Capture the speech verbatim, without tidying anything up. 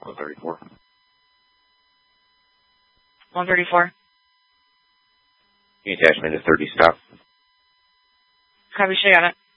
one thirty-four. one thirty-four. Attachment is thirty, stop. Copy, she got it.